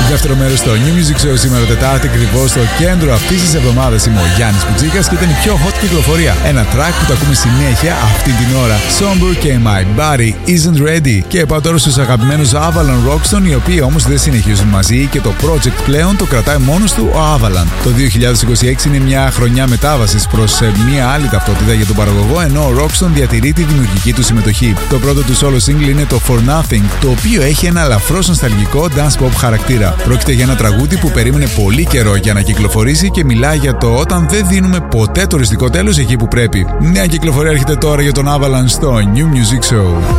Δεύτερο μέρος στο New Music Show σήμερα Τετάρτη, ακριβώς στο κέντρο αυτής της εβδομάδας. Είμαι ο Γιάννης Πουτζίκας και ήταν η πιο hot κυκλοφορία. Ένα track που το ακούμε συνέχεια αυτή την ώρα. Somber και My Body Isn't Ready. Και πάω τώρα στους αγαπημένους Avalon Roxton, οι οποίοι όμως δεν συνεχίζουν μαζί και το project πλέον το κρατάει μόνος του ο Avalon. Το 2026 είναι μια χρονιά μετάβασης προς μια άλλη ταυτότητα για τον παραγωγό, ενώ ο Roxton διατηρεί τη δημιουργική του συμμετοχή. Το πρώτο του solo single είναι το For Nothing, το οποίο έχει ένα ελαφρώς νοσταλγικό dance pop χαρακτήρα. Πρόκειται για ένα τραγούδι που περίμενε πολύ καιρό για να κυκλοφορήσει και μιλάει για το όταν δεν δίνουμε ποτέ το οριστικό τέλος εκεί που πρέπει. Μια κυκλοφορία έρχεται τώρα για τον Avalon στο New Music Show.